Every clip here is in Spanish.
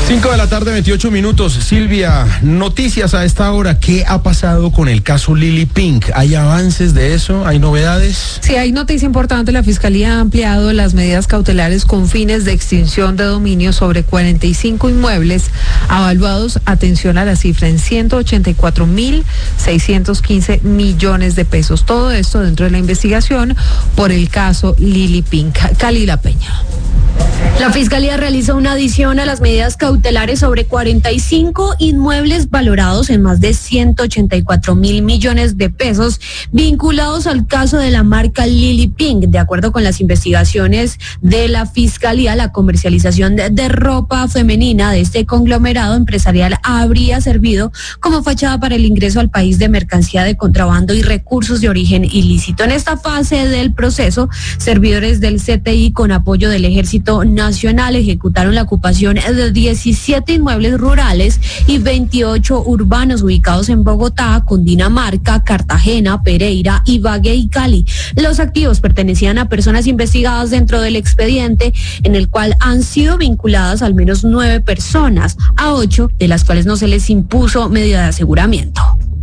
5 de la tarde, 28 minutos. Silvia, noticias a esta hora. ¿Qué ha pasado con el caso Lili Pink? ¿Hay avances de eso? ¿Hay novedades? Sí, hay noticia importante. La Fiscalía ha ampliado las medidas cautelares con fines de extinción de dominio sobre 45 inmuebles avaluados, atención a la cifra, en 184.615 millones de pesos. Todo esto dentro de la investigación por el caso Lili Pink. Kalila Peña. La Fiscalía realizó una adición a las medidas cautelares sobre 45 inmuebles valorados en más de 184.000 millones de pesos vinculados al caso de la marca Lili Pink. De acuerdo con las investigaciones de la Fiscalía, la comercialización de ropa femenina de este conglomerado empresarial habría servido como fachada para el ingreso al país de mercancía de contrabando y recursos de origen ilícito. En esta fase del proceso, servidores del CTI con apoyo del Ejército Nacional ejecutaron la ocupación de 17 inmuebles rurales y 28 urbanos ubicados en Bogotá, Cundinamarca, Cartagena, Pereira, Ibagué y Cali. Los activos pertenecían a personas investigadas dentro del expediente, en el cual han sido vinculadas al menos 9 personas, a 8 de las cuales no se les impuso medida de aseguramiento.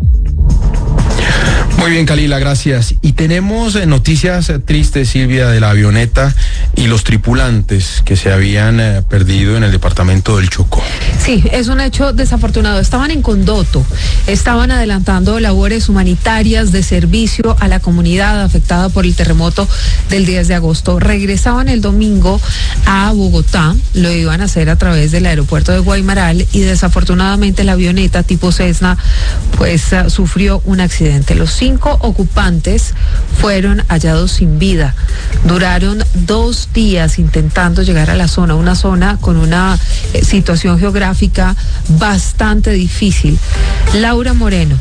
Muy bien, Kalila, gracias. Y tenemos noticias tristes, Silvia, de la avioneta y los tripulantes que se habían perdido en el departamento del Chocó. Sí, es un hecho desafortunado. Estaban en Condoto, estaban adelantando labores humanitarias de servicio a la comunidad afectada por el terremoto del 10 de agosto. Regresaban el domingo a Bogotá, lo iban a hacer a través del aeropuerto de Guaymaral y desafortunadamente la avioneta tipo Cessna pues sufrió un accidente. Los 5 ocupantes fueron hallados sin vida. Duraron 2 días intentando llegar a la zona, una zona con una situación geográfica bastante difícil. Laura Moreno.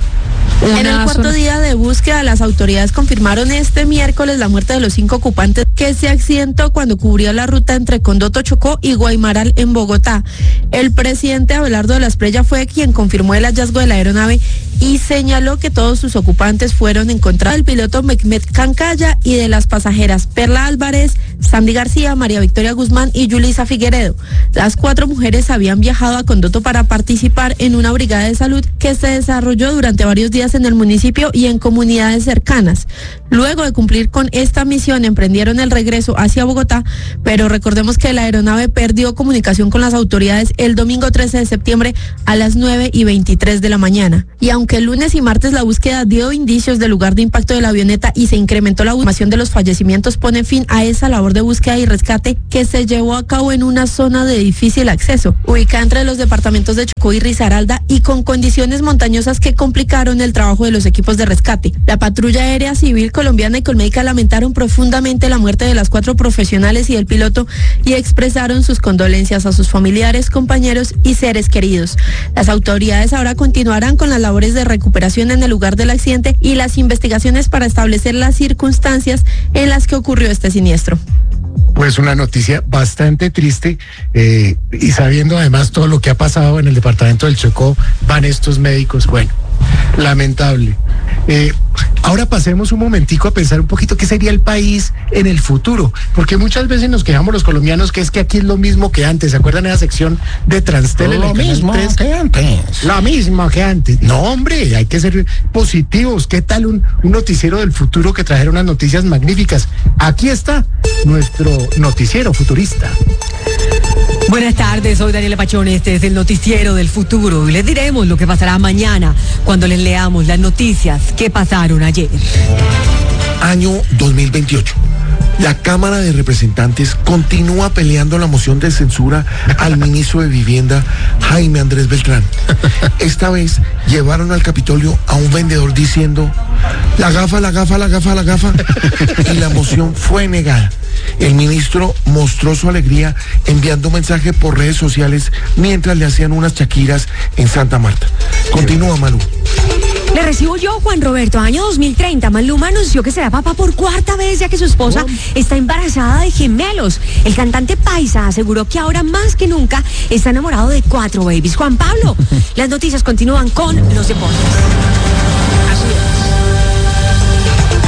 En el cuarto día de búsqueda, las autoridades confirmaron este miércoles la muerte de los 5 ocupantes que se accidentó cuando cubrió la ruta entre Condoto, Chocó y Guaymaral en Bogotá. El presidente Abelardo de la Espriella fue quien confirmó el hallazgo de la aeronave y señaló que todos sus ocupantes fueron encontrados: el piloto Mehmet Cancaya y de las pasajeras Perla Álvarez, Sandy García, María Victoria Guzmán y Yulisa Figueredo. Las 4 mujeres habían viajado a Condoto para participar en una brigada de salud que se desarrolló durante varios días en el municipio y en comunidades cercanas. Luego de cumplir con esta misión, emprendieron el regreso hacia Bogotá, pero recordemos que la aeronave perdió comunicación con las autoridades el domingo 13 de septiembre a las 9:23 de la mañana. Y aunque el lunes y martes la búsqueda dio indicios del lugar de impacto de la avioneta y se incrementó la información de los fallecimientos, pone fin a esa labor de búsqueda y rescate que se llevó a cabo en una zona de difícil acceso, ubicada entre los departamentos de Chocó y Risaralda y con condiciones montañosas que complicaron el trabajo de los equipos de rescate. La patrulla aérea civil colombiana y Colmédica lamentaron profundamente la muerte de las 4 profesionales y el piloto y expresaron sus condolencias a sus familiares, compañeros y seres queridos. Las autoridades ahora continuarán con las labores de recuperación en el lugar del accidente y las investigaciones para establecer las circunstancias en las que ocurrió este siniestro. Pues una noticia bastante triste y sabiendo además todo lo que ha pasado en el departamento del Chocó, van estos médicos, bueno, lamentable. Ahora pasemos un momentico a pensar un poquito qué sería el país en el futuro, porque muchas veces nos quejamos los colombianos que es que aquí es lo mismo que antes. ¿Se acuerdan de esa sección de Transtele? Lo mismo que antes. Lo mismo que antes. No, hombre, hay que ser positivos. ¿Qué tal un noticiero del futuro que trajera unas noticias magníficas? Aquí está nuestro noticiero futurista. Buenas tardes, soy Daniela Pachón, este es el noticiero del futuro y les diremos lo que pasará mañana cuando les leamos las noticias que pasaron ayer. Año 2028. La Cámara de Representantes continúa peleando la moción de censura al ministro de Vivienda, Jaime Andrés Beltrán. Esta vez llevaron al Capitolio a un vendedor diciendo: la gafa, la gafa, la gafa, la gafa, y la moción fue negada. El ministro mostró su alegría enviando un mensaje por redes sociales mientras le hacían unas chaquiras en Santa Marta. Continúa, Malú. Le recibo yo, Juan Roberto, año 2030. Maluma anunció que será papá por 4ª vez, ya que su esposa está embarazada de gemelos. El cantante paisa aseguró que ahora más que nunca está enamorado de 4 babies. Juan Pablo, las noticias continúan con los deportes. Así es.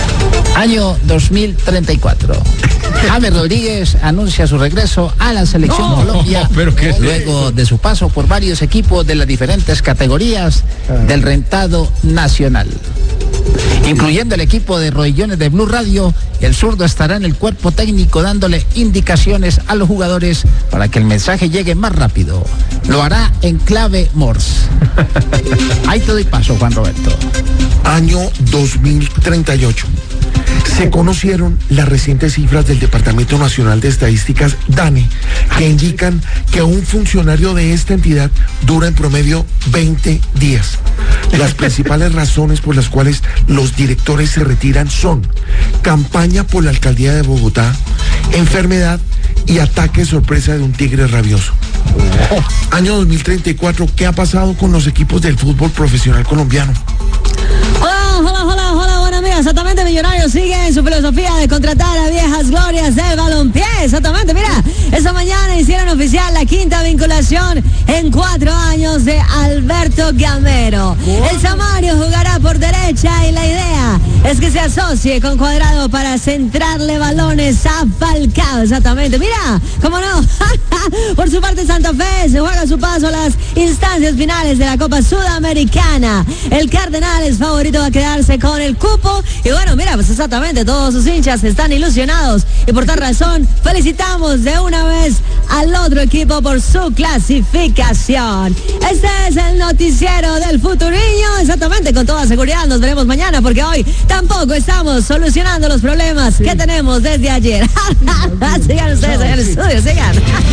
Año 2034. James Rodríguez anuncia su regreso a la selección Colombia luego de su paso por varios equipos de las diferentes categorías del rentado nacional. Incluyendo el equipo de Rodillones de Blue Radio, el zurdo estará en el cuerpo técnico dándole indicaciones a los jugadores para que el mensaje llegue más rápido. Lo hará en clave Morse. Ahí te doy paso, Juan Roberto. Año 2038. Se conocieron las recientes cifras del Departamento Nacional de Estadísticas, DANE, que indican que un funcionario de esta entidad dura en promedio 20 días. Las principales razones por las cuales los directores se retiran son campaña por la alcaldía de Bogotá, enfermedad y ataque sorpresa de un tigre rabioso. Año 2034, ¿qué ha pasado con los equipos del fútbol profesional colombiano? Hola, buenas amigas. Exactamente, Millonarios sigue en su filosofía de contratar a viejas glorias del balompié. Exactamente, mira, esta mañana hicieron oficial la quinta vinculación en 4 años de Alberto Gamero. El Samario jugará por derecha y la idea es que se asocie con Cuadrado para centrarle balones a Falcao. Exactamente, mira, cómo no. Por su parte, Santa Fe se juega su paso a las instancias finales de la Copa Sudamericana. El Cardenal es favorito a quedarse con el cupo. Y bueno, mira, pues exactamente, todos sus hinchas están ilusionados. Y por tal razón, felicitamos de una vez al otro equipo por su clasificación. Este es el noticiero del Futuriño. Exactamente, con toda seguridad nos veremos mañana, porque hoy tampoco estamos solucionando los problemas que tenemos desde ayer. Sigan ustedes en el estudio, sigan.